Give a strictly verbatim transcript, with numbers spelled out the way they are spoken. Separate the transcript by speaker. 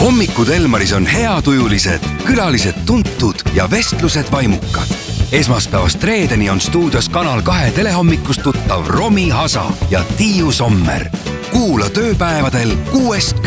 Speaker 1: hommikud Elmaris on heatujulised, külalised tuntud ja vestlused vaimukad. Esmaspäevast reedeni on stuudios Kanal kahe telehommikust tuttav Romi Hasa ja Tiiu Sommer. Kuula tööpäevadel kuuest